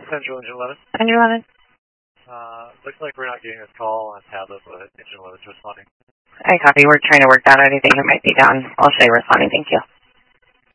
Central Engine 11. Engine 11. Looks like we're not getting this call on tablet, but Engine 11 is responding. I copy. We're trying to work that out. Anything that might be down. I'll show you responding. Thank you.